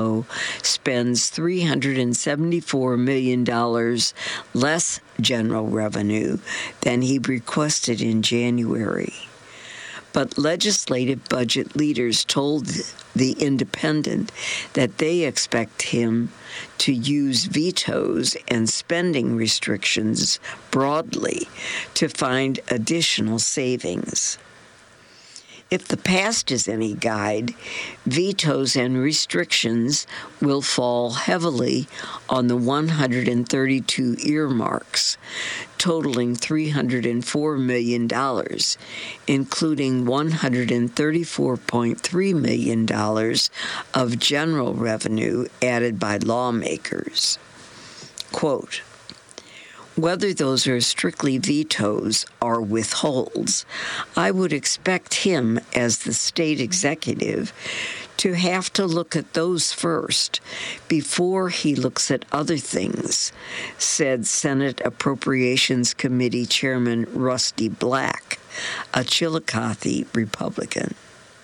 spends $374 million less general revenue than he requested in January. But legislative budget leaders told The Independent that they expect him to use vetoes and spending restrictions broadly to find additional savings. If the past is any guide, vetoes and restrictions will fall heavily on the 132 earmarks, totaling $304 million, including $134.3 million of general revenue added by lawmakers. Quote, whether those are strictly vetoes or withholds, I would expect him, as the state executive, to have to look at those first before he looks at other things, said Senate Appropriations Committee Chairman Rusty Black, a Chillicothe Republican.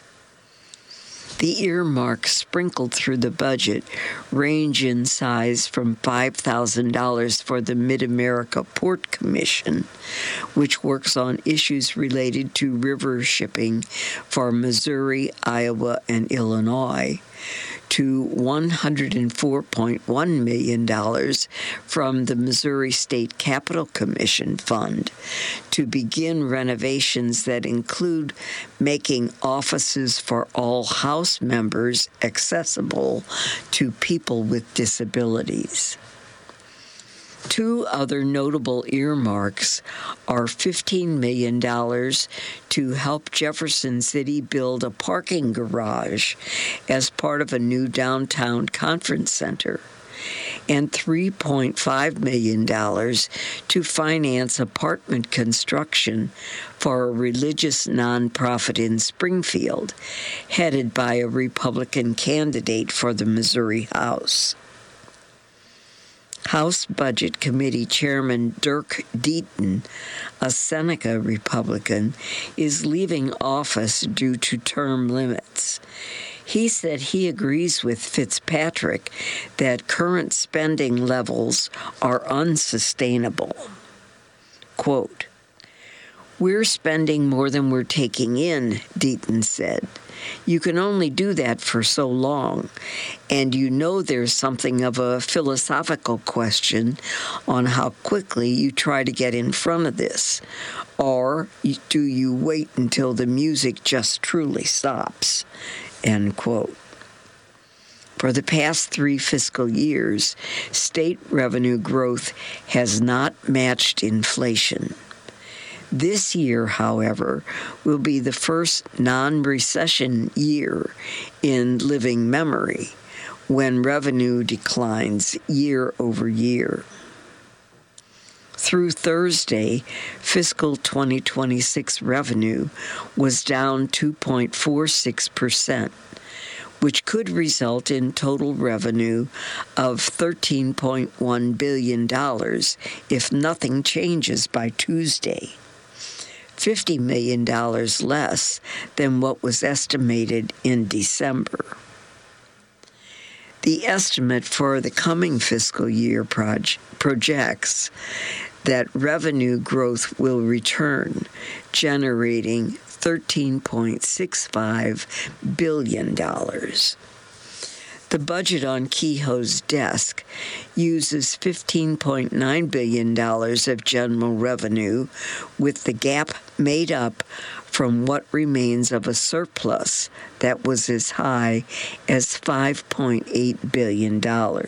The earmarks sprinkled through the budget range in size from $5,000 for the Mid-America Port Commission, which works on issues related to river shipping for Missouri, Iowa, and Illinois, to $104.1 million from the Missouri State Capital Commission Fund to begin renovations that include making offices for all House members accessible to people with disabilities. Two other notable earmarks are $15 million to help Jefferson City build a parking garage as part of a new downtown conference center, and $3.5 million to finance apartment construction for a religious nonprofit in Springfield, headed by a Republican candidate for the Missouri House. House Budget Committee Chairman Dirk Deaton, a Seneca Republican, is leaving office due to term limits. He said he agrees with Fitzpatrick that current spending levels are unsustainable. Quote, we're spending more than we're taking in, Deaton said. You can only do that for so long, and you know there's something of a philosophical question on how quickly you try to get in front of this, or do you wait until the music just truly stops, end quote. For the past 3 fiscal years, state revenue growth has not matched inflation. This year, however, will be the first non-recession year in living memory, when revenue declines year over year. Through Thursday, fiscal 2026 revenue was down 2.46%, which could result in total revenue of $13.1 billion if nothing changes by Tuesday. $50 million less than what was estimated in December. The estimate for the coming fiscal year projects that revenue growth will return, generating $13.65 billion. The budget on Kehoe's desk uses $15.9 billion of general revenue, with the gap made up from what remains of a surplus that was as high as $5.8 billion.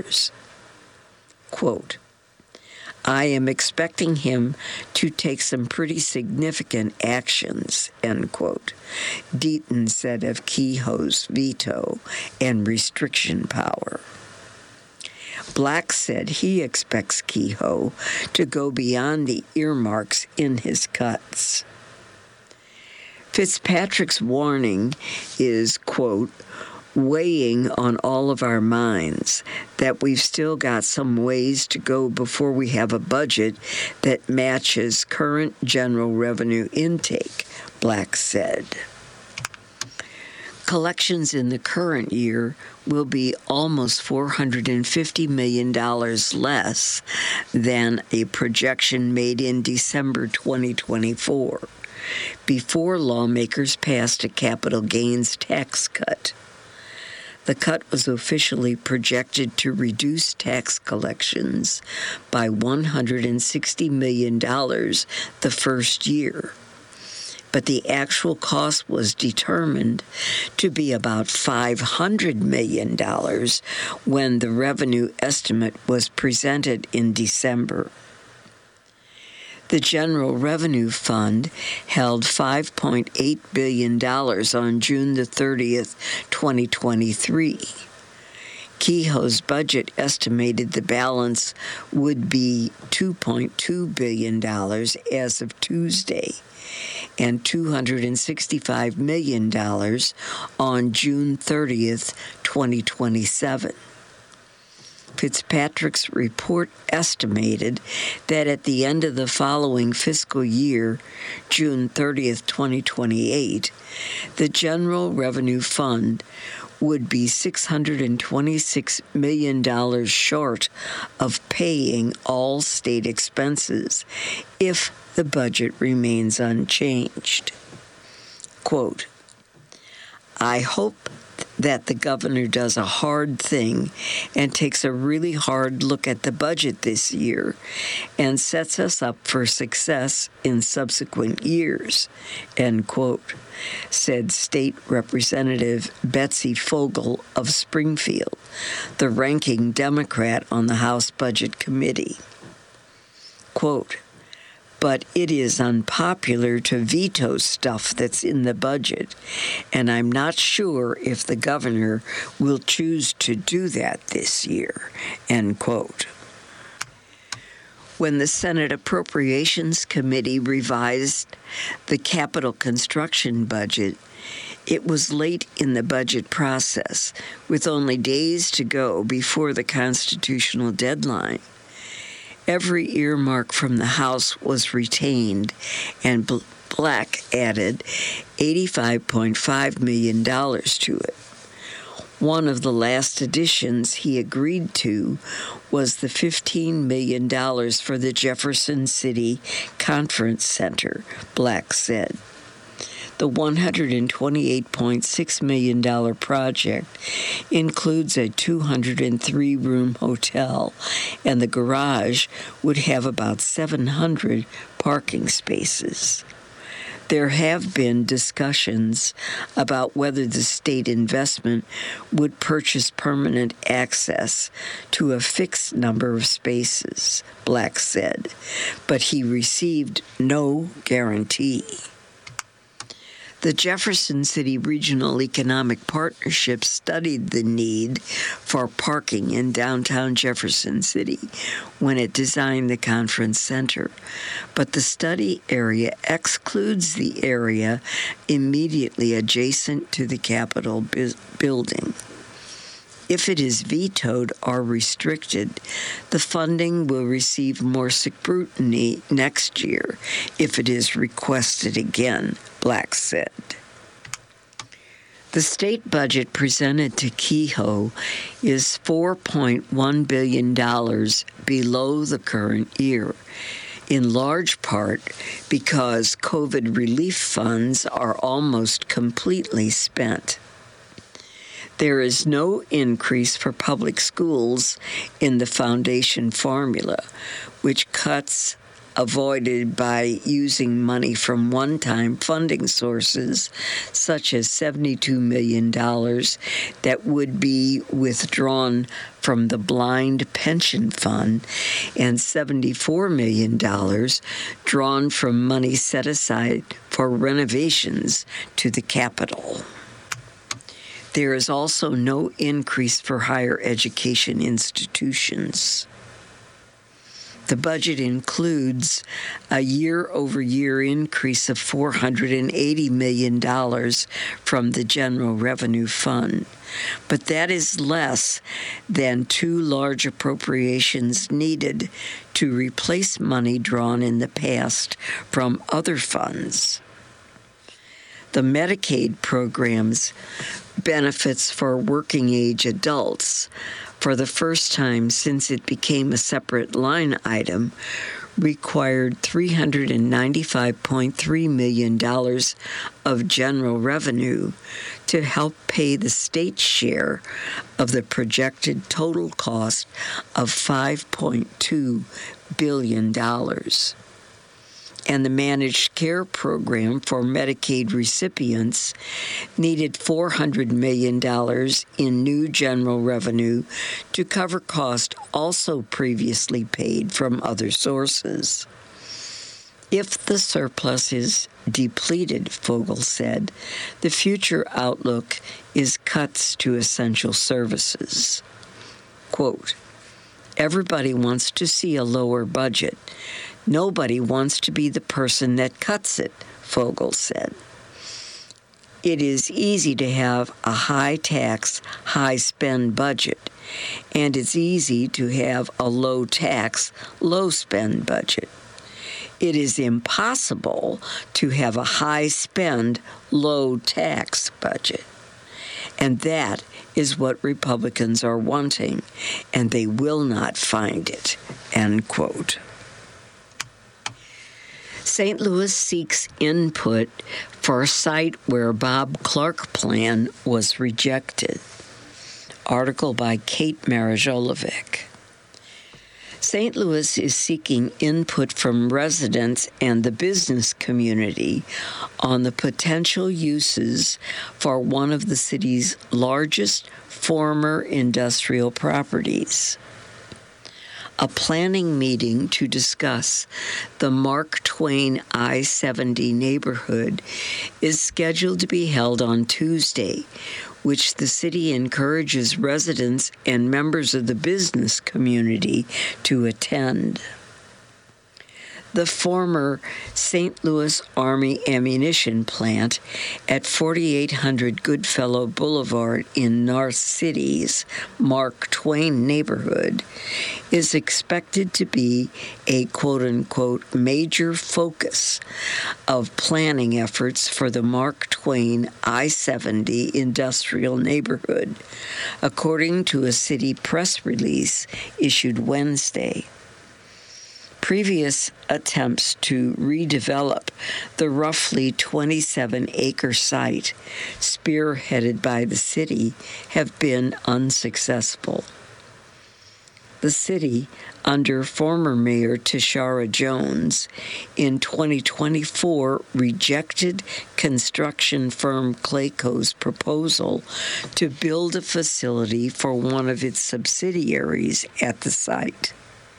Quote, I am expecting him to take some pretty significant actions, end quote, Deaton said of Kehoe's veto and restriction power. Black said he expects Kehoe to go beyond the earmarks in his cuts. Fitzpatrick's warning is, quote, weighing on all of our minds, that we've still got some ways to go before we have a budget that matches current general revenue intake, Black said. Collections in the current year will be almost $450 million less than a projection made in December 2024, before lawmakers passed a capital gains tax cut. The cut was officially projected to reduce tax collections by $160 million the first year, but the actual cost was determined to be about $500 million when the revenue estimate was presented in December. The General Revenue Fund held $5.8 billion on June the 30th, 2023. Kehoe's budget estimated the balance would be $2.2 billion as of Tuesday, and $265 million on June 30th, 2027. Fitzpatrick's report estimated that at the end of the following fiscal year, June 30th, 2028, the General Revenue Fund would be $626 million short of paying all state expenses if the budget remains unchanged. Quote, I hope that the governor does a hard thing and takes a really hard look at the budget this year and sets us up for success in subsequent years, end quote, said State Representative Betsy Fogel of Springfield, the ranking Democrat on the House Budget Committee. Quote, but it is unpopular to veto stuff that's in the budget, and I'm not sure if the governor will choose to do that this year, end quote. When the Senate Appropriations Committee revised the capital construction budget, it was late in the budget process, with only days to go before the constitutional deadline. Every earmark from the House was retained, and Black added $85.5 million to it. One of the last additions he agreed to was the $15 million for the Jefferson City Conference Center, Black said. The $128.6 million project includes a 203-room hotel, and the garage would have about 700 parking spaces. There have been discussions about whether the state investment would purchase permanent access to a fixed number of spaces, Black said, but he received no guarantee. The Jefferson City Regional Economic Partnership studied the need for parking in downtown Jefferson City when it designed the conference center, but the study area excludes the area immediately adjacent to the Capitol building. If it is vetoed or restricted, the funding will receive more scrutiny next year if it is requested again, Black said. The state budget presented to Kehoe is $4.1 billion below the current year, in large part because COVID relief funds are almost completely spent. There is no increase for public schools in the foundation formula, which cuts avoided by using money from one-time funding sources, such as $72 million that would be withdrawn from the Blind Pension Fund and $74 million drawn from money set aside for renovations to the Capitol. There is also no increase for higher education institutions. The budget includes a year-over-year increase of $480 million from the General Revenue Fund, but that is less than two large appropriations needed to replace money drawn in the past from other funds. The Medicaid programs benefits for working-age adults, for the first time since it became a separate line item, required $395.3 million of general revenue to help pay the state's share of the projected total cost of $5.2 billion. And the managed care program for Medicaid recipients needed $400 million in new general revenue to cover costs also previously paid from other sources. If the surplus is depleted, Fogel said, the future outlook is cuts to essential services. Quote, everybody wants to see a lower budget. Nobody wants to be the person that cuts it, Fogel said. It is easy to have a high-tax, high-spend budget, and it's easy to have a low-tax, low-spend budget. It is impossible to have a high-spend, low-tax budget. And that is what Republicans are wanting, and they will not find it, end quote. St. Louis seeks input for a site where Bob Clark plan was rejected. Article by Kate Marajolovic. St. Louis is seeking input from residents and the business community on the potential uses for one of the city's largest former industrial properties. A planning meeting to discuss the Mark Twain I-70 neighborhood is scheduled to be held on Tuesday, which the city encourages residents and members of the business community to attend. The former St. Louis Army ammunition plant at 4800 Goodfellow Boulevard in North City's Mark Twain neighborhood is expected to be a quote-unquote major focus of planning efforts for the Mark Twain I-70 industrial neighborhood, according to a city press release issued Wednesday. Previous attempts to redevelop the roughly 27-acre site, spearheaded by the city, have been unsuccessful. The city, under former Mayor Tishara Jones, in 2024 rejected construction firm Clayco's proposal to build a facility for one of its subsidiaries at the site.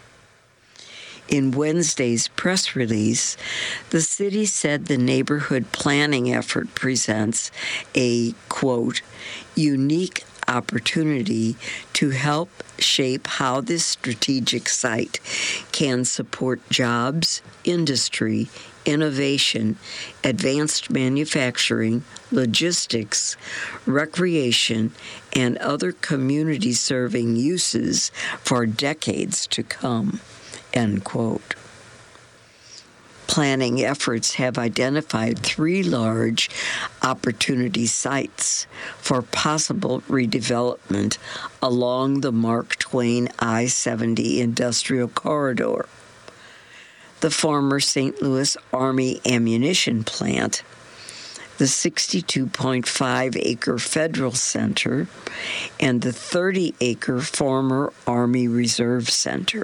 In Wednesday's press release, the city said the neighborhood planning effort presents a, quote, unique opportunity to help shape how this strategic site can support jobs, industry, innovation, advanced manufacturing, logistics, recreation, and other community-serving uses for decades to come. End quote. Planning efforts have identified 3 large opportunity sites for possible redevelopment along the Mark Twain I-70 industrial corridor. The former St. Louis Army ammunition plant, the 62.5-acre Federal Center, and the 30-acre former Army Reserve Center.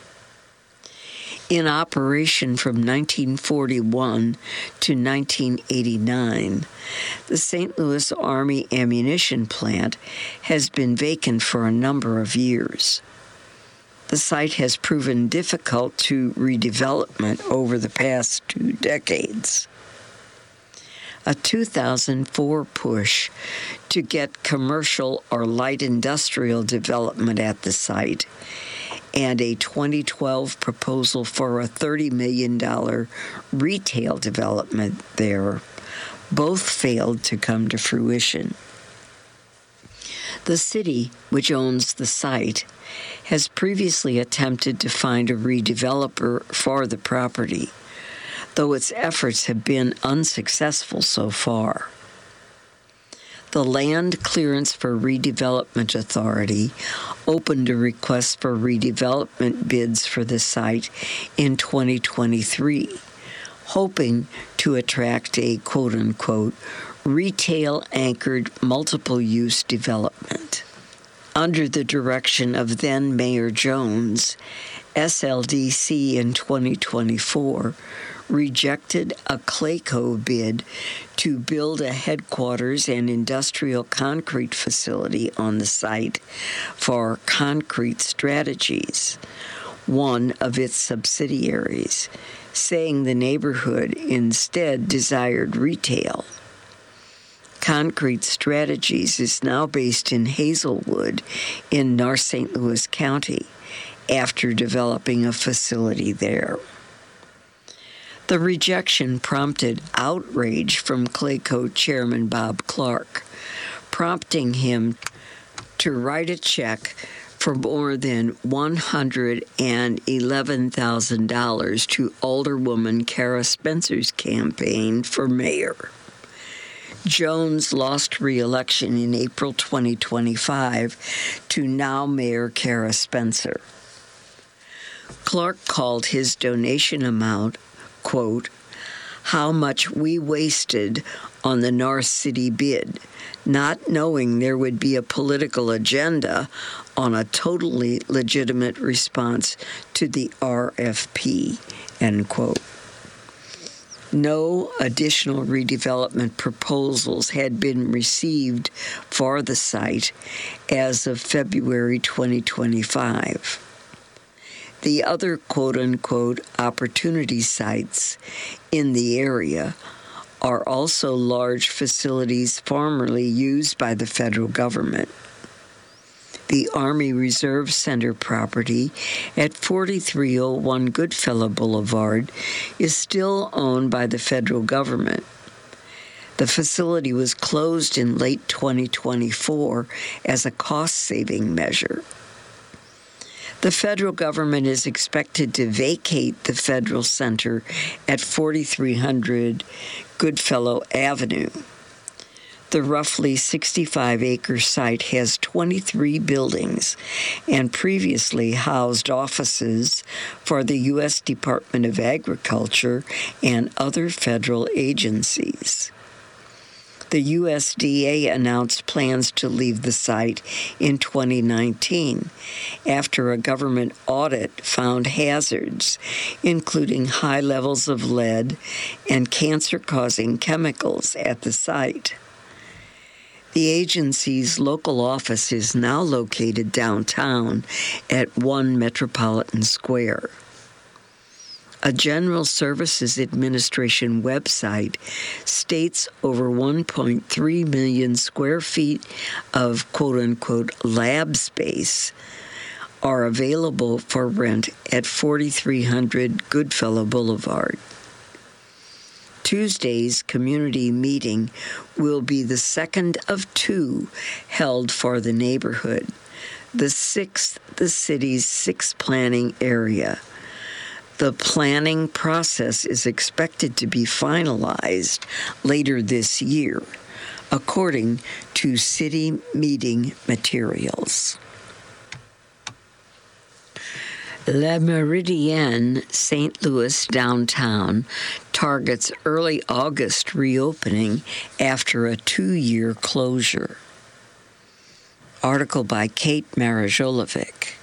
In operation from 1941 to 1989, the St. Louis Army ammunition plant has been vacant for a number of years. The site has proven difficult to redevelopment over the past 2 decades. A 2004 push to get commercial or light industrial development at the site and a 2012 proposal for a $30 million retail development there both failed to come to fruition. The city, which owns the site, has previously attempted to find a redeveloper for the property, though its efforts have been unsuccessful so far. The Land Clearance for Redevelopment Authority opened a request for redevelopment bids for the site in 2023, hoping to attract a quote-unquote retail-anchored multiple-use development. Under the direction of then Mayor Jones, SLDC in 2024 rejected a Clayco bid to build a headquarters and industrial concrete facility on the site for Concrete Strategies, one of its subsidiaries, saying the neighborhood instead desired retail. Concrete Strategies is now based in Hazelwood in North St. Louis County after developing a facility there. The rejection prompted outrage from Clayco Chairman Bob Clark, prompting him to write a check for more than $111,000 to Alderwoman Kara Spencer's campaign for mayor. Jones lost re-election in April 2025 to now Mayor Kara Spencer. Clark called his donation amount, quote, "how much we wasted on the North City bid, not knowing there would be a political agenda on a totally legitimate response to the RFP," end quote. No additional redevelopment proposals had been received for the site as of February 2025. The other quote-unquote opportunity sites in the area are also large facilities formerly used by the federal government. The Army Reserve Center property at 4301 Goodfellow Boulevard is still owned by the federal government. The facility was closed in late 2024 as a cost-saving measure. The federal government is expected to vacate the federal center at 4300 Goodfellow Avenue. The roughly 65-acre site has 23 buildings and previously housed offices for the U.S. Department of Agriculture and other federal agencies. The USDA announced plans to leave the site in 2019 after a government audit found hazards, including high levels of lead and cancer-causing chemicals at the site. The agency's local office is now located downtown at 1 Metropolitan Square. A General Services Administration website states over 1.3 million square feet of quote-unquote lab space are available for rent at 4300 Goodfellow Boulevard. Tuesday's community meeting will be the second of two held for the neighborhood, the city's sixth planning area. The planning process is expected to be finalized later this year, according to city meeting materials. Le Méridien St. Louis downtown targets early August reopening after a 2-year closure. Article by Kate Marajolovic.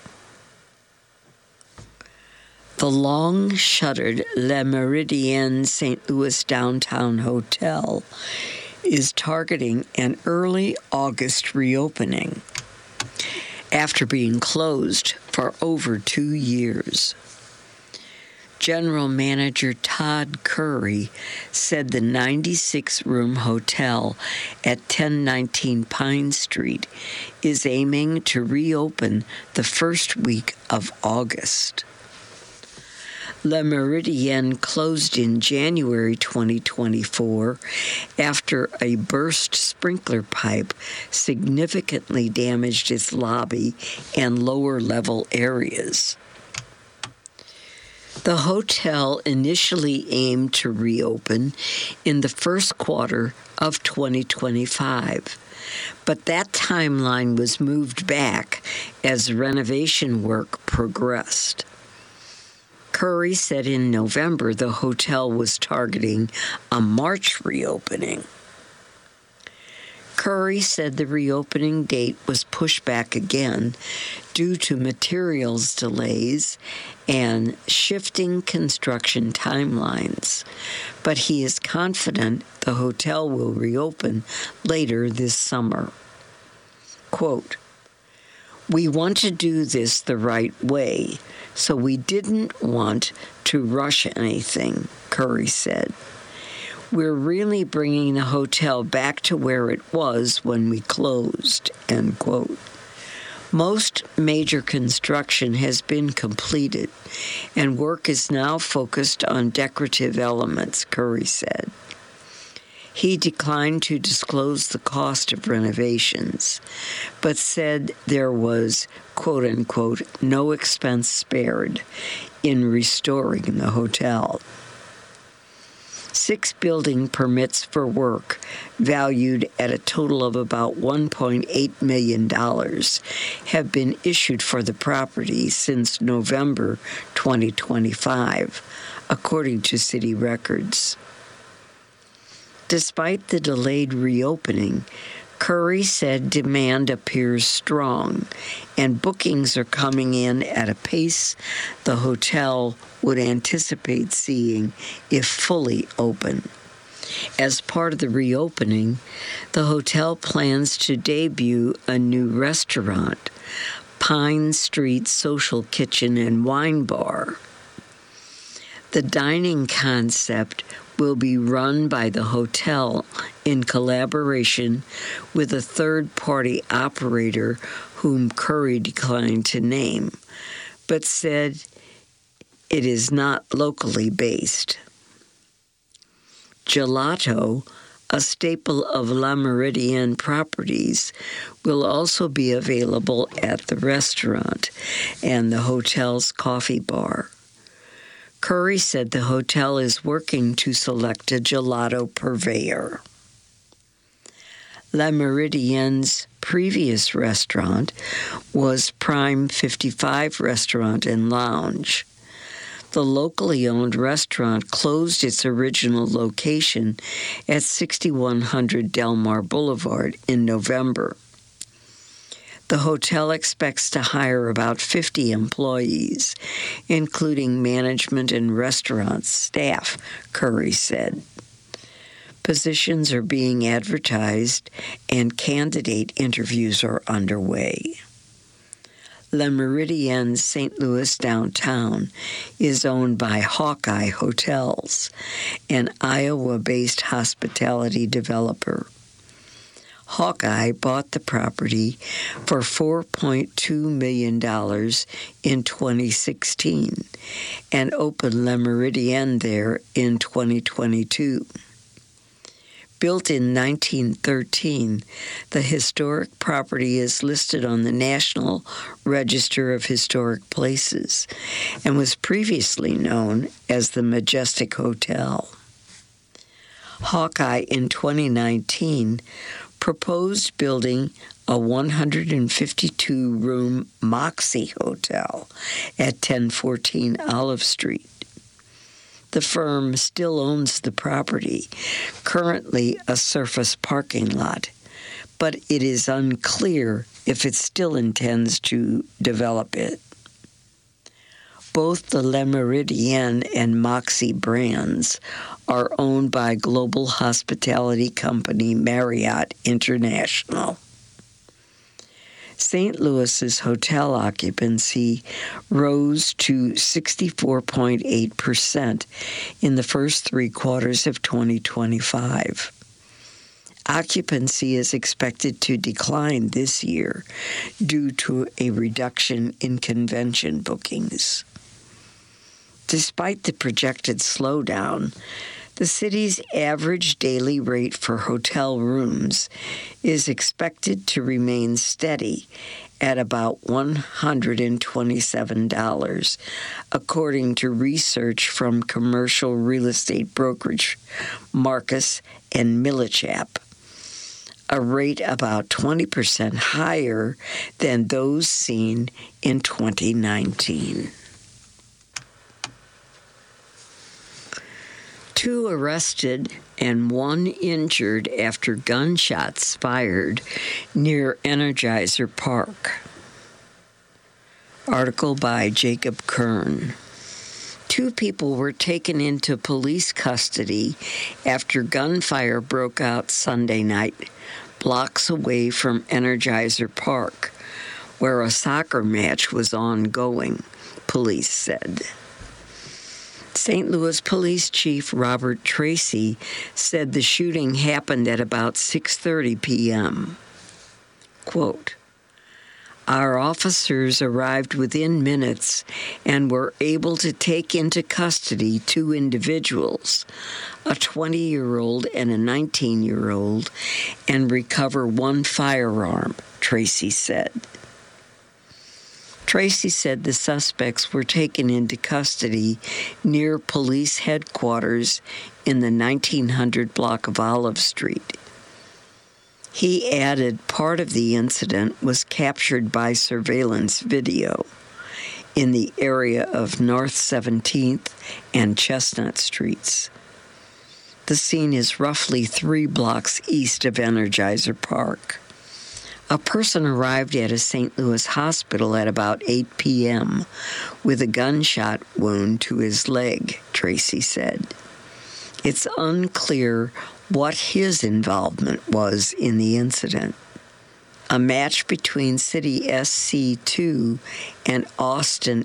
The long-shuttered Le Méridien St. Louis downtown hotel is targeting an early August reopening after being closed for over 2 years. General Manager Todd Curry said the 96-room hotel at 1019 Pine Street is aiming to reopen the first week of August. Le Méridien closed in January 2024 after a burst sprinkler pipe significantly damaged its lobby and lower-level areas. The hotel initially aimed to reopen in the first quarter of 2025, but that timeline was moved back as renovation work progressed. Curry said in November the hotel was targeting a March reopening. Curry said the reopening date was pushed back again due to materials delays and shifting construction timelines, but he is confident the hotel will reopen later this summer. Quote, "We want to do this the right way, so we didn't want to rush anything," Curry said. "We're really bringing the hotel back to where it was when we closed," end quote. Most major construction has been completed, and work is now focused on decorative elements, Curry said. He declined to disclose the cost of renovations, but said there was, quote unquote, no expense spared in restoring the hotel. 6 building permits for work, valued at a total of about $1.8 million, have been issued for the property since November 2025, according to city records. Despite the delayed reopening, Curry said demand appears strong, and bookings are coming in at a pace the hotel would anticipate seeing if fully open. As part of the reopening, the hotel plans to debut a new restaurant, Pine Street Social Kitchen and Wine Bar. The dining concept will be run by the hotel in collaboration with a third-party operator whom Curry declined to name, but said it is not locally based. Gelato, a staple of Le Méridien properties, will also be available at the restaurant and the hotel's coffee bar. Curry said the hotel is working to select a gelato purveyor. Le Méridien's previous restaurant was Prime 55 Restaurant and Lounge. The locally owned restaurant closed its original location at 6100 Delmar Boulevard in November. The hotel expects to hire about 50 employees, including management and restaurant staff, Curry said. Positions are being advertised and candidate interviews are underway. Le Méridien St. Louis Downtown is owned by Hawkeye Hotels, an Iowa-based hospitality developer. Hawkeye bought the property for $4.2 million in 2016 and opened Le Méridien there in 2022. Built in 1913, the historic property is listed on the National Register of Historic Places and was previously known as the Majestic Hotel. Hawkeye in 2019 proposed building a 152-room Moxie Hotel at 1014 Olive Street. The firm still owns the property, currently a surface parking lot, but it is unclear if it still intends to develop it. Both the Le Méridien and Moxie brands are owned by global hospitality company Marriott International. St. Louis's hotel occupancy rose to 64.8% in the first 3 quarters of 2025. Occupancy is expected to decline this year due to a reduction in convention bookings. Despite the projected slowdown, the city's average daily rate for hotel rooms is expected to remain steady at about $127, according to research from commercial real estate brokerage Marcus and Millichap, a rate about 20% higher than those seen in 2019. 2 arrested and 1 injured after gunshots fired near Energizer Park. Article by Jacob Kern. 2 people were taken into police custody after gunfire broke out Sunday night, blocks away from Energizer Park, where a soccer match was ongoing, police said. St. Louis Police Chief Robert Tracy said the shooting happened at about 6:30 p.m. Quote, "Our officers arrived within minutes and were able to take into custody 2 individuals, a 20-year-old and a 19-year-old, and recover 1 firearm," Tracy said. Tracy said the suspects were taken into custody near police headquarters in the 1900 block of Olive Street. He added part of the incident was captured by surveillance video in the area of North 17th and Chestnut Streets. The scene is roughly 3 blocks east of Energizer Park. A person arrived at a St. Louis hospital at about 8 p.m. with a gunshot wound to his leg, Tracy said. It's unclear what his involvement was in the incident. A match between City SC2 and Austin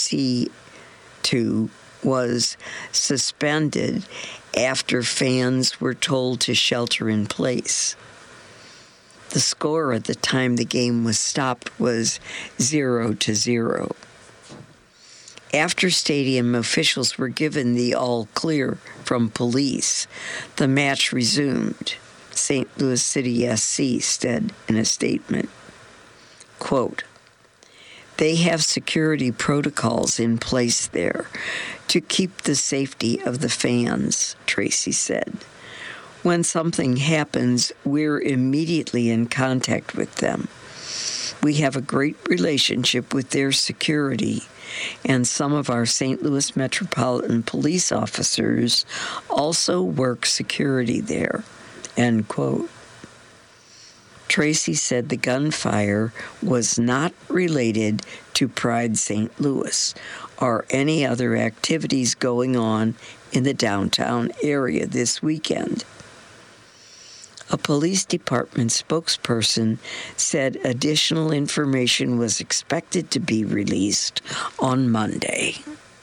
FC2 was suspended after fans were told to shelter in place. The score at the time the game was stopped was 0-0. After stadium officials were given the all-clear from police, the match resumed, St. Louis City SC said in a statement. Quote, "They have security protocols in place there to keep the safety of the fans," Tracy said. "When something happens, we're immediately in contact with them. We have a great relationship with their security, and some of our St. Louis Metropolitan Police officers also work security there," end quote. Tracy said the gunfire was not related to Pride St. Louis or any other activities going on in the downtown area this weekend. A police department spokesperson said additional information was expected to be released on Monday.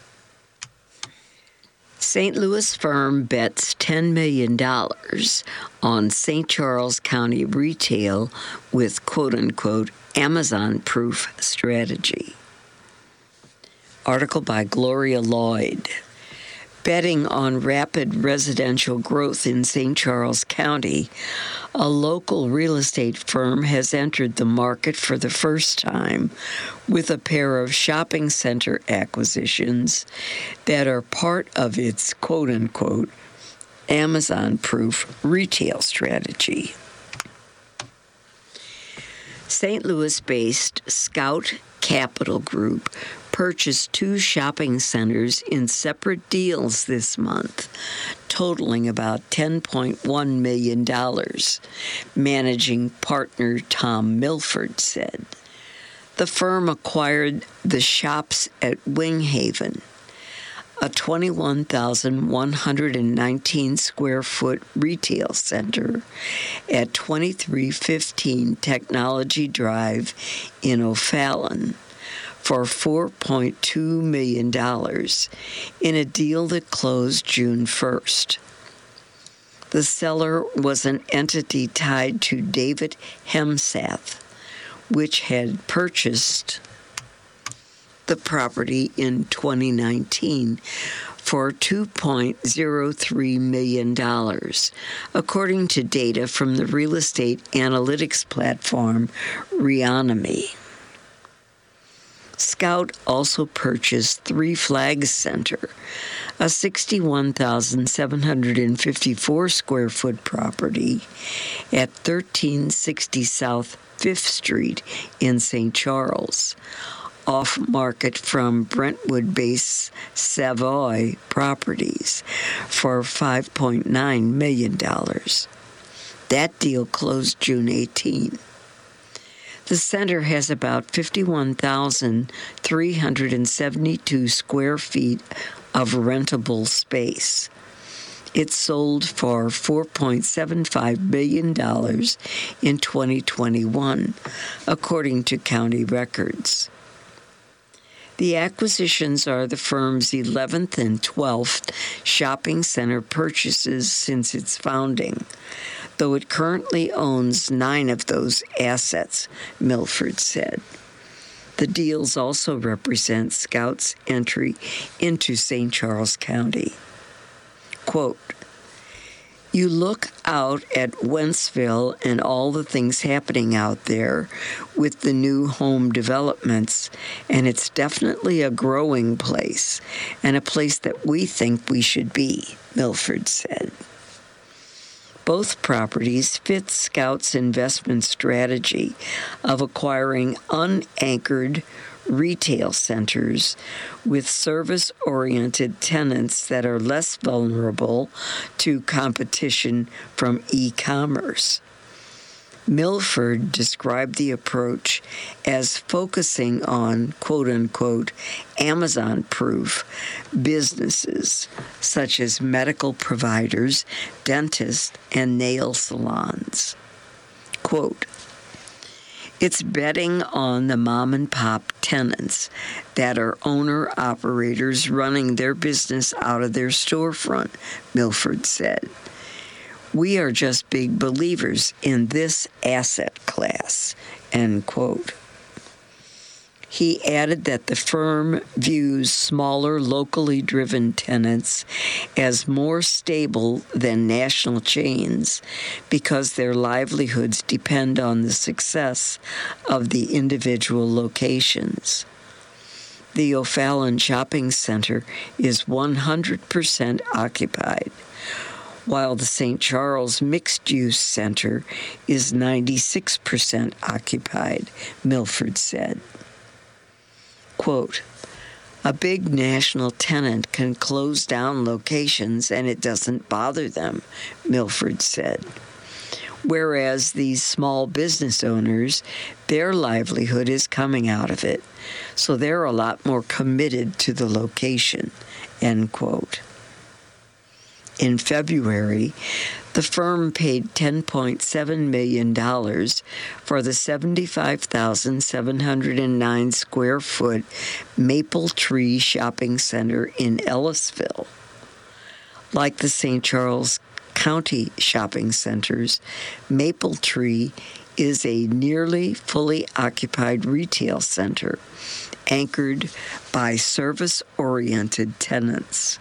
St. Louis firm bets $10 million on St. Charles County retail with quote-unquote Amazon-proof strategy. Article by Gloria Lloyd. Betting on rapid residential growth in St. Charles County, a local real estate firm has entered the market for the first time with a pair of shopping center acquisitions that are part of its quote-unquote Amazon-proof retail strategy. St. Louis-based Scout Capital Group purchased 2 shopping centers in separate deals this month, totaling about $10.1 million, managing partner Tom Milford said. The firm acquired the shops at Winghaven, a 21,119 square foot retail center at 2315 Technology Drive in O'Fallon, for $4.2 million in a deal that closed June 1st. The seller was an entity tied to David Hemsath, which had purchased the property in 2019 for $2.03 million, according to data from the real estate analytics platform Reonomy. Scout also purchased Three Flags Center, a 61,754 square foot property at 1360 South 5th Street in St. Charles, off-market from Brentwood-based Savoy Properties for $5.9 million. That deal closed June 18. The center has about 51,372 square feet of rentable space. It sold for $4.75 billion in 2021, according to county records. The acquisitions are the firm's 11th and 12th shopping center purchases since its founding, though it currently owns 9 of those assets, Milford said. The deals also represent Scout's entry into St. Charles County. Quote, "You look out at Wentzville and all the things happening out there with the new home developments, and it's definitely a growing place and a place that we think we should be," Milford said. Both properties fit Scout's investment strategy of acquiring unanchored retail centers with service-oriented tenants that are less vulnerable to competition from e-commerce. Milford described the approach as focusing on, quote-unquote, Amazon-proof businesses such as medical providers, dentists, and nail salons. Quote, "It's betting on the mom-and-pop tenants that are owner-operators running their business out of their storefront," Milford said. "We are just big believers in this asset class," end quote. He added that the firm views smaller, locally driven tenants as more stable than national chains because their livelihoods depend on the success of the individual locations. The O'Fallon Shopping Center is 100% occupied, while the St. Charles Mixed Use Center is 96% occupied, Milford said. Quote, "A big national tenant can close down locations and it doesn't bother them," Milford said. Whereas these small business owners, their livelihood is coming out of it, so they're a lot more committed to the location, end quote. In February, the firm paid $10.7 million for the 75,709 square foot Maple Tree Shopping Center in Ellisville. Like the St. Charles County shopping centers, Maple Tree is a nearly fully occupied retail center anchored by service-oriented tenants.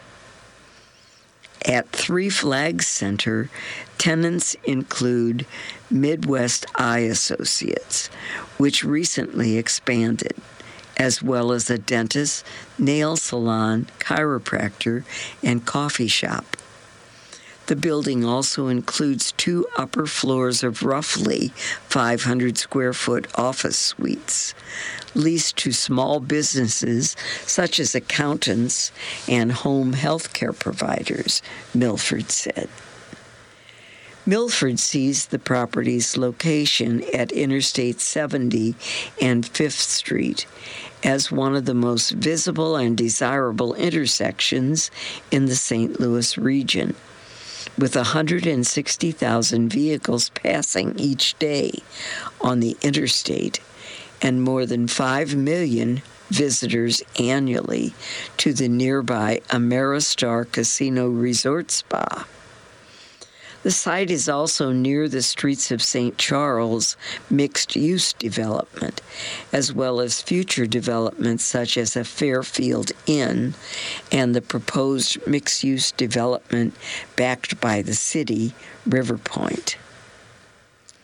At Three Flags Center, tenants include Midwest Eye Associates, which recently expanded, as well as a dentist, nail salon, chiropractor, and coffee shop. The building also includes 2 upper floors of roughly 500 square foot office suites, leased to small businesses such as accountants and home health care providers, Milford said. Milford sees the property's location at Interstate 70 and 5th Street as one of the most visible and desirable intersections in the St. Louis region, with 160,000 vehicles passing each day on the interstate and more than 5 million visitors annually to the nearby Ameristar Casino Resort Spa. The site is also near the Streets of St. Charles mixed-use development, as well as future developments such as a Fairfield Inn and the proposed mixed-use development backed by the city, River Point.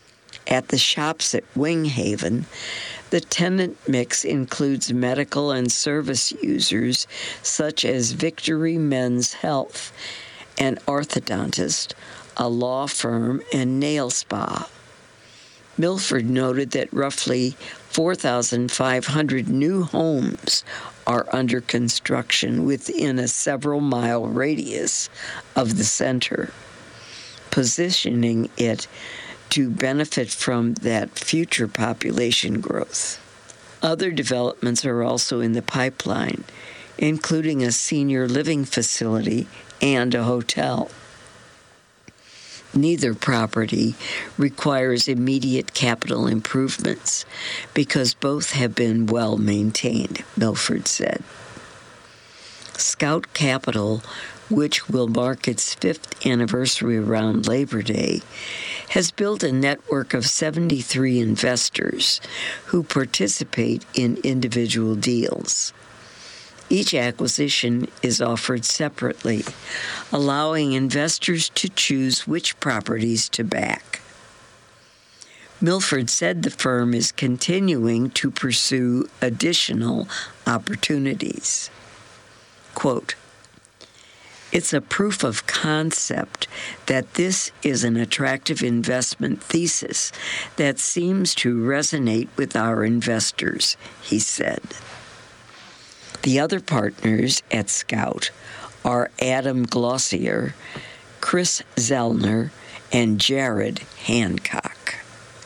At the shops at Winghaven, the tenant mix includes medical and service users such as Victory Men's Health, an orthodontist, a law firm, and nail spa. Milford noted that roughly 4,500 new homes are under construction within a several-mile radius of the center, positioning it to benefit from that future population growth. Other developments are also in the pipeline, including a senior living facility and a hotel. Neither property requires immediate capital improvements because both have been well maintained, Milford said. Scout Capital, which will mark its 5th anniversary around Labor Day, has built a network of 73 investors who participate in individual deals. Each acquisition is offered separately, allowing investors to choose which properties to back. Milford said the firm is continuing to pursue additional opportunities. Quote, "It's a proof of concept that this is an attractive investment thesis that seems to resonate with our investors," he said. The other partners at Scout are Adam Glossier, Chris Zellner, and Jared Hancock.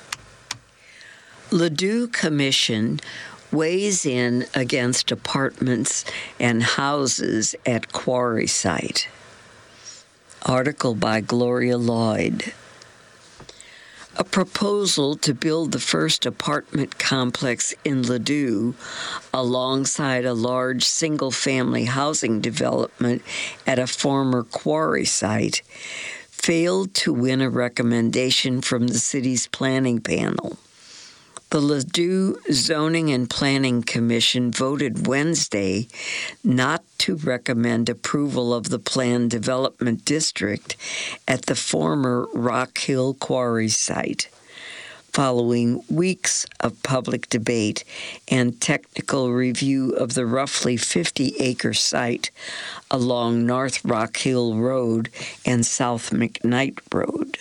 Ladue Commission weighs in against apartments and houses at quarry site. Article by Gloria Lloyd. A proposal to build the first apartment complex in Ladue alongside a large single-family housing development at a former quarry site failed to win a recommendation from the city's planning panel. The Ladue Zoning and Planning Commission voted Wednesday not to recommend approval of the planned development district at the former Rock Hill Quarry site, following weeks of public debate and technical review of the roughly 50-acre site along North Rock Hill Road and South McKnight Road.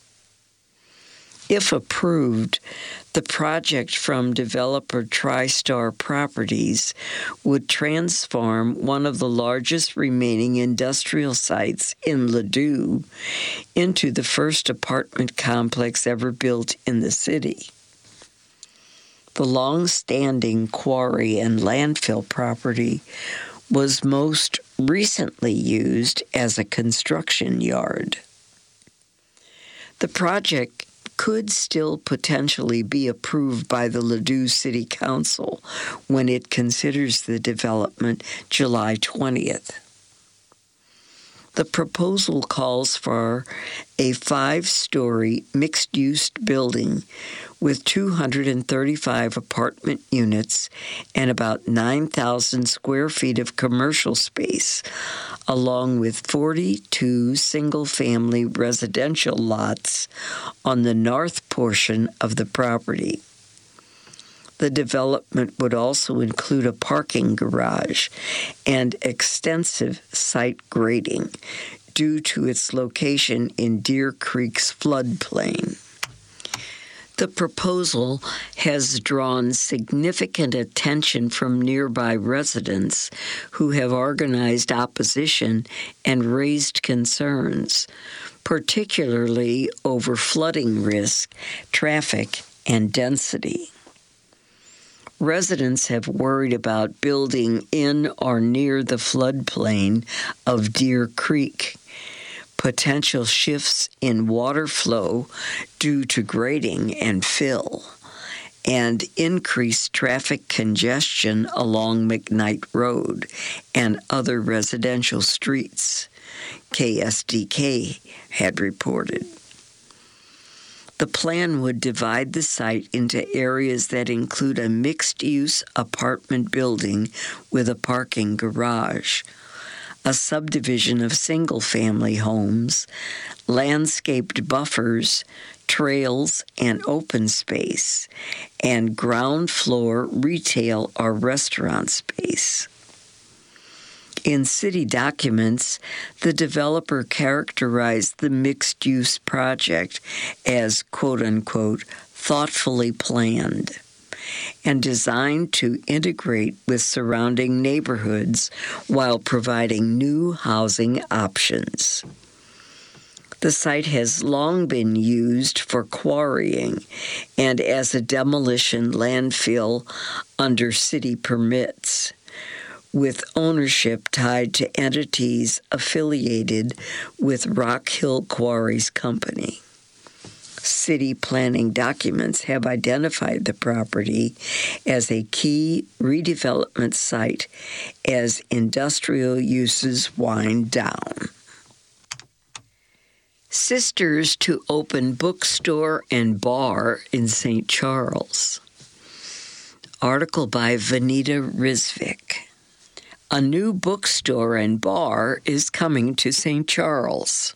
If approved, the project from developer TriStar Properties would transform one of the largest remaining industrial sites in Ladue into the first apartment complex ever built in the city. The long-standing quarry and landfill property was most recently used as a construction yard. The project could still potentially be approved by the Ladue City Council when it considers the development July 20th. The proposal calls for a 5-story mixed-use building with 235 apartment units and about 9,000 square feet of commercial space, along with 42 single-family residential lots on the north portion of the property. The development would also include a parking garage and extensive site grading due to its location in Deer Creek's floodplain. The proposal has drawn significant attention from nearby residents who have organized opposition and raised concerns, particularly over flooding risk, traffic, and density. Residents have worried about building in or near the floodplain of Deer Creek, potential shifts in water flow due to grading and fill, and increased traffic congestion along McKnight Road and other residential streets, KSDK had reported. The plan would divide the site into areas that include a mixed-use apartment building with a parking garage, a subdivision of single-family homes, landscaped buffers, trails, and open space, and ground floor retail or restaurant space. In city documents, the developer characterized the mixed-use project as, quote-unquote, thoughtfully planned and designed to integrate with surrounding neighborhoods while providing new housing options. The site has long been used for quarrying and as a demolition landfill under city permits, with ownership tied to entities affiliated with Rock Hill Quarries Company. City planning documents have identified the property as a key redevelopment site as industrial uses wind down. Sisters to open bookstore and bar in St. Charles. Article by Vanita Rizvik. A new bookstore and bar is coming to St. Charles.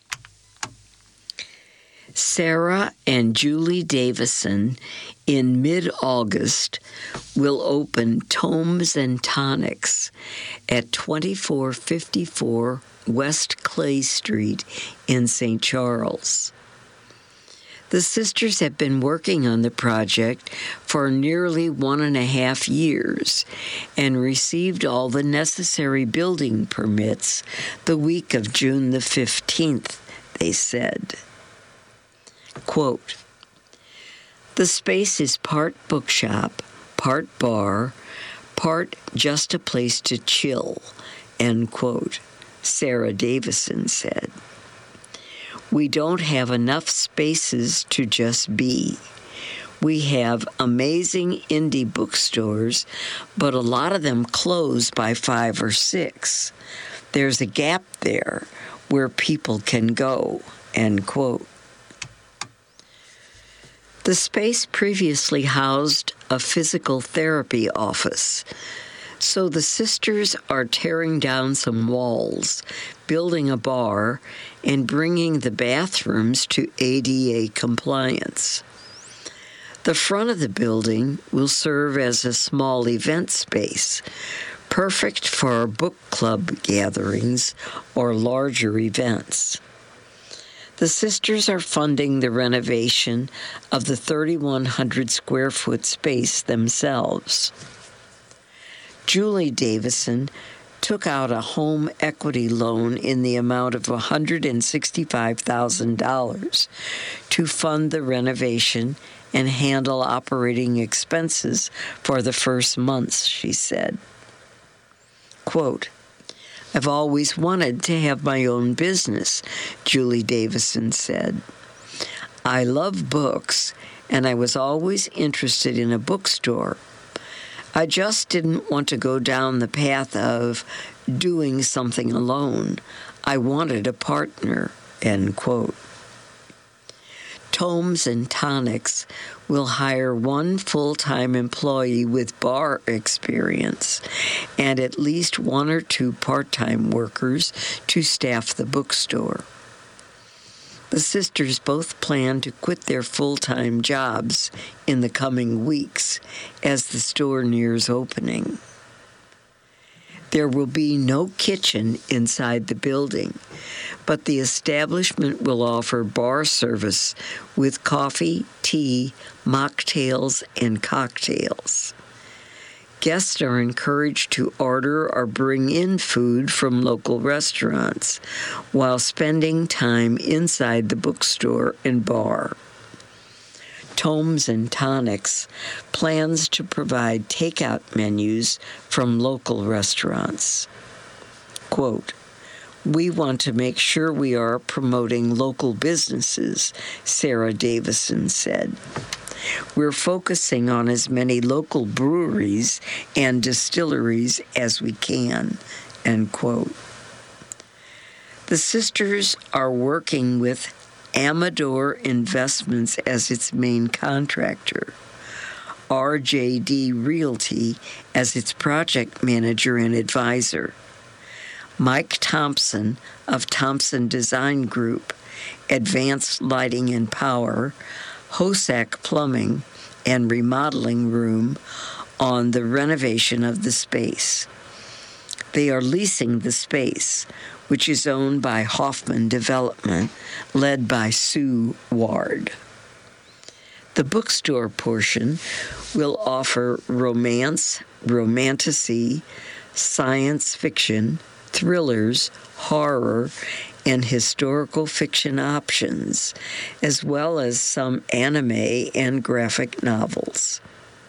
Sarah and Julie Davison in mid-August will open Tomes and Tonics at 2454 West Clay Street in St. Charles. The sisters have been working on the project for nearly 1.5 years and received all the necessary building permits the week of June the 15th, they said. Quote, "The space is part bookshop, part bar, part just a place to chill," end quote, Sarah Davison said. "We don't have enough spaces to just be. We have amazing indie bookstores, but a lot of them close by 5 or 6. There's a gap there where people can go," end quote. The space previously housed a physical therapy office, so the sisters are tearing down some walls, building a bar, and bringing the bathrooms to ADA compliance. The front of the building will serve as a small event space, perfect for book club gatherings or larger events. The sisters are funding the renovation of the 3,100 square foot space themselves. Julie Davison took out a home equity loan in the amount of $165,000 to fund the renovation and handle operating expenses for the first months, she said. Quote, "I've always wanted to have my own business," Julie Davison said. "I love books, and I was always interested in a bookstore. I just didn't want to go down the path of doing something alone. I wanted a partner," end quote. Tomes and Tonics will hire one full-time employee with bar experience and at least 1 or 2 part-time workers to staff the bookstore. The sisters both plan to quit their full-time jobs in the coming weeks as the store nears opening. There will be no kitchen inside the building, but the establishment will offer bar service with coffee, tea, mocktails, and cocktails. Guests are encouraged to order or bring in food from local restaurants while spending time inside the bookstore and bar. Tomes and Tonics plans to provide takeout menus from local restaurants. Quote, "We want to make sure we are promoting local businesses," Sarah Davison said. "We're focusing on as many local breweries and distilleries as we can," end quote. The sisters are working with Amador Investments as its main contractor, RJD Realty as its project manager and advisor, Mike Thompson of Thompson Design Group Advanced Lighting and Power, Hosack Plumbing, and Remodeling Room on the renovation of the space. They are leasing the space, which is owned by Hoffman Development, led by Sue Ward. The bookstore portion will offer romance, romantasy, science fiction, thrillers, horror, and historical fiction options, as well as some anime and graphic novels.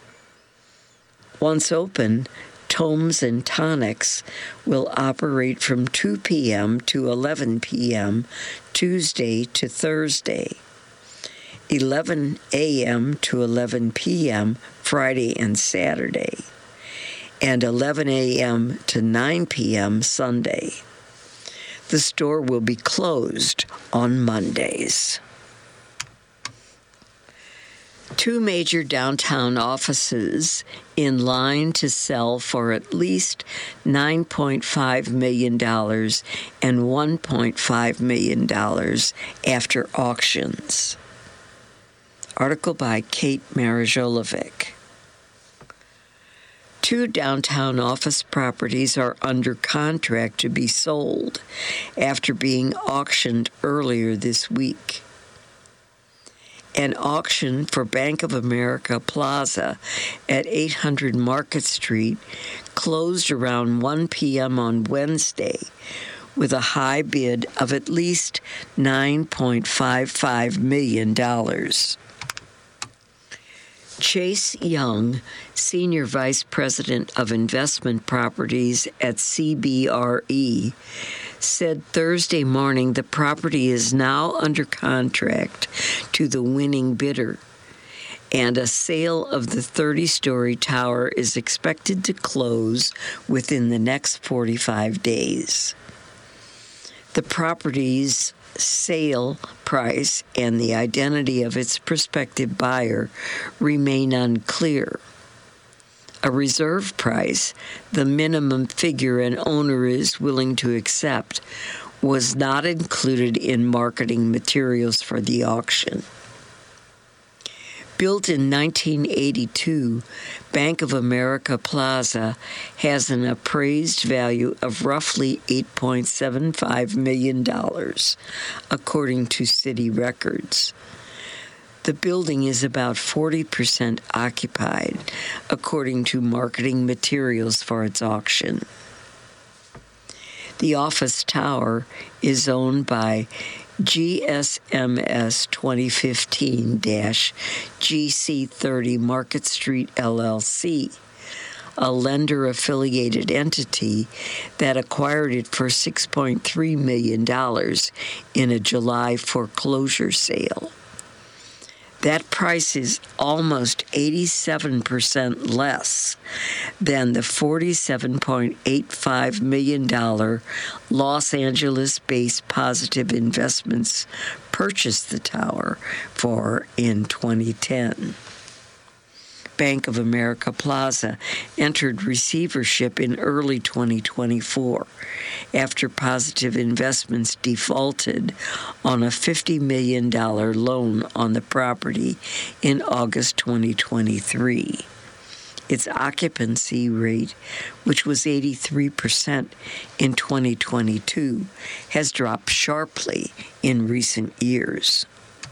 Once open, Tomes and Tonics will operate from 2 p.m. to 11 p.m. Tuesday to Thursday, 11 a.m. to 11 p.m. Friday and Saturday, and 11 a.m. to 9 p.m. Sunday. The store will be closed on Mondays. 2 major downtown offices in line to sell for at least $9.5 million and $1.5 million after auctions. Article by Kate Marajolovic. 2 downtown office properties are under contract to be sold after being auctioned earlier this week. An auction for Bank of America Plaza at 800 Market Street closed around 1 p.m. on Wednesday with a high bid of at least $9.55 million. Chase Young, Senior Vice President of Investment Properties at CBRE, said Thursday morning the property is now under contract to the winning bidder, and a sale of the 30-story tower is expected to close within the next 45 days. The property's sale price and the identity of its prospective buyer remain unclear. A reserve price, the minimum figure an owner is willing to accept, was not included in marketing materials for the auction. Built in 1982, Bank of America Plaza has an appraised value of roughly $8.75 million, according to city records. The building is about 40% occupied, according to marketing materials for its auction. The office tower is owned by GSMS 2015-GC30 Market Street LLC, a lender-affiliated entity that acquired it for $6.3 million in a July foreclosure sale. That price is almost 87% less than the $47.85 million Los Angeles-based Positive Investments purchased the tower for in 2010. Bank of America Plaza entered receivership in early 2024 after Positive Investments defaulted on a $50 million loan on the property in August 2023. Its occupancy rate, which was 83% in 2022, has dropped sharply in recent years.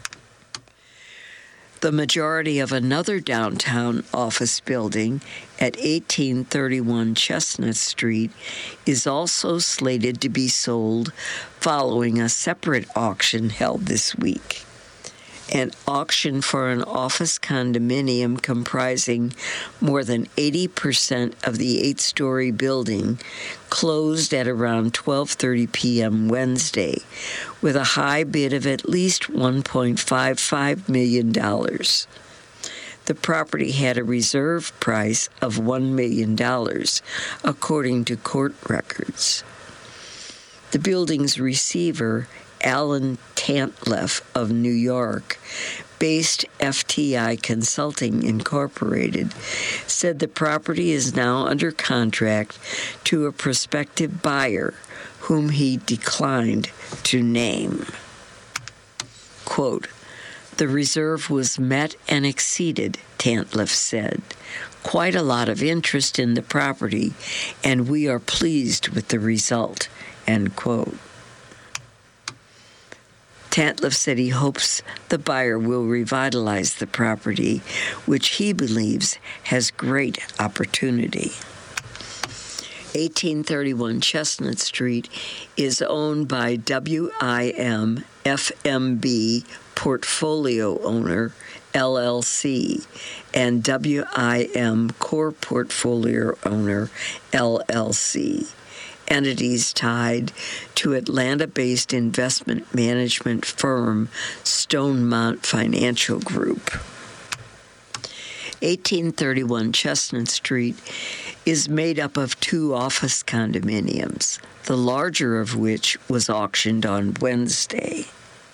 The majority of another downtown office building at 1831 Chestnut Street is also slated to be sold following a separate auction held this week. An auction for an office condominium comprising more than 80% of the 8-story building closed at around 12:30 p.m. Wednesday, with a high bid of at least $1.55 million. The property had a reserve price of $1 million, according to court records. The building's receiver, Alan Tantleff of New York, based FTI Consulting Incorporated, said the property is now under contract to a prospective buyer whom he declined to name. Quote, "The reserve was met and exceeded," Tantliff said. "Quite a lot of interest in the property, and we are pleased with the result," end quote. Tantliff said he hopes the buyer will revitalize the property, which he believes has great opportunity. 1831 Chestnut Street is owned by WIM FMB Portfolio Owner, LLC, and WIM Core Portfolio Owner, LLC, entities tied to Atlanta-based investment management firm Stonemont Financial Group. 1831 Chestnut Street is made up of 2 office condominiums, the larger of which was auctioned on Wednesday.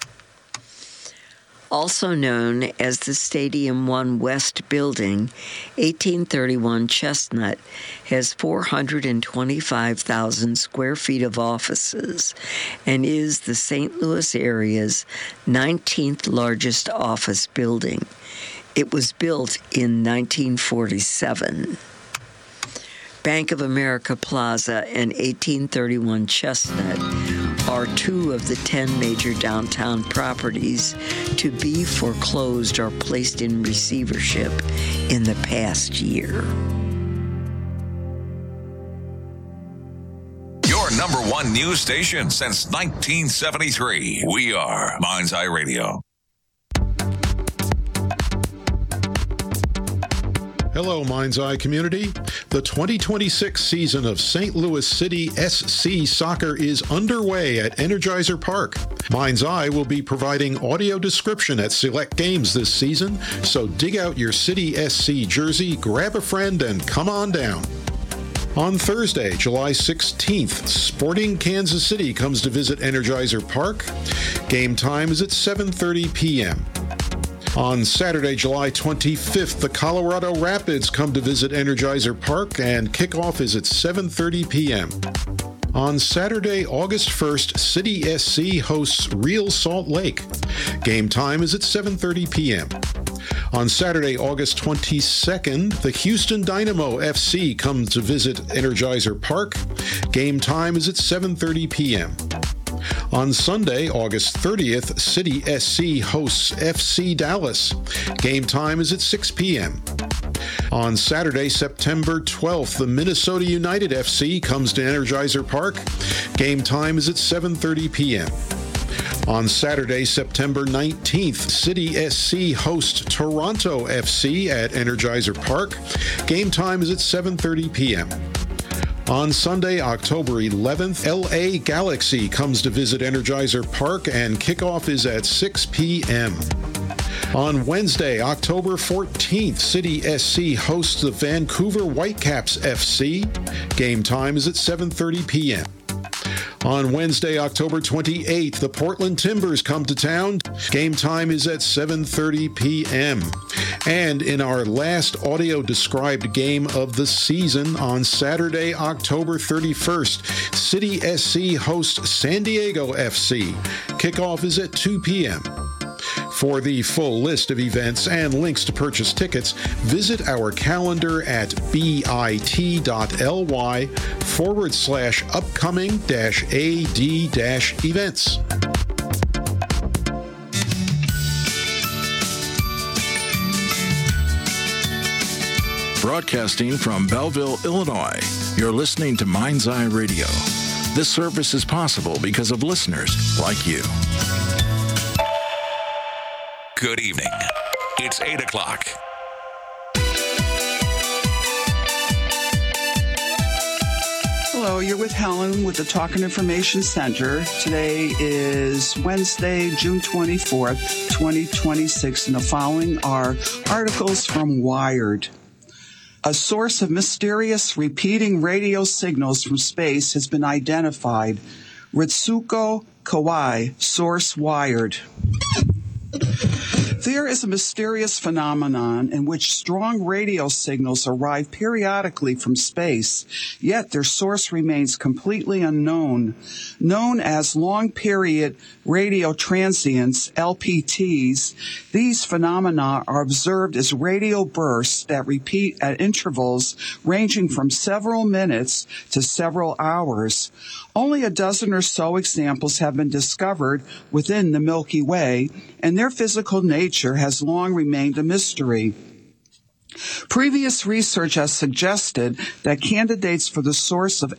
Also known as the Stadium One West Building, 1831 Chestnut has 425,000 square feet of offices and is the St. Louis area's 19th largest office building. It was built in 1947. Bank of America Plaza and 1831 Chestnut are 2 of the 10 major downtown properties to be foreclosed or placed in receivership in the past year. Your number 1 news station since 1973. We are Mind's Eye Radio. Hello, Mind's Eye community. The 2026 season of St. Louis City SC Soccer is underway at Energizer Park. Mind's Eye will be providing audio description at select games this season, so dig out your City SC jersey, grab a friend, and come on down. On Thursday, July 16th, Sporting Kansas City comes to visit Energizer Park. Game time is at 7:30 p.m. On Saturday, July 25th, the Colorado Rapids come to visit Energizer Park, and kickoff is at 7:30 p.m. On Saturday, August 1st, City SC hosts Real Salt Lake. Game time is at 7:30 p.m. On Saturday, August 22nd, the Houston Dynamo FC come to visit Energizer Park. Game time is at 7:30 p.m. On Sunday, August 30th, City SC hosts FC Dallas. Game time is at 6 p.m. On Saturday, September 12th, the Minnesota United FC comes to Energizer Park. Game time is at 7:30 p.m. On Saturday, September 19th, City SC hosts Toronto FC at Energizer Park. Game time is at 7:30 p.m. On Sunday, October 11th, LA Galaxy comes to visit Energizer Park, and kickoff is at 6 p.m. On Wednesday, October 14th, City SC hosts the Vancouver Whitecaps FC. Game time is at 7:30 p.m. On Wednesday, October 28th, the Portland Timbers come to town. Game time is at 7:30 p.m. And in our last audio-described game of the season, on Saturday, October 31st, City SC hosts San Diego FC. Kickoff is at 2 p.m. For the full list of events and links to purchase tickets, visit our calendar at bit.ly/upcoming-ad-events. Broadcasting from Belleville, Illinois, you're listening to Mind's Eye Radio. This service is possible because of listeners like you. Good evening. It's 8 o'clock. Hello, you're with Helen with the Talk and Information Center. Today is Wednesday, June 24th, 2026, and the following are articles from Wired. A source of mysterious repeating radio signals from space has been identified. Ritsuko Kawai, source Wired. There is a mysterious phenomenon in which strong radio signals arrive periodically from space, yet their source remains completely unknown. Known as long-period radio transients, LPTs, these phenomena are observed as radio bursts that repeat at intervals ranging from several minutes to several hours. Only a dozen or so examples have been discovered within the Milky Way, and their physical nature has long remained a mystery. Previous research has suggested that candidates for the source of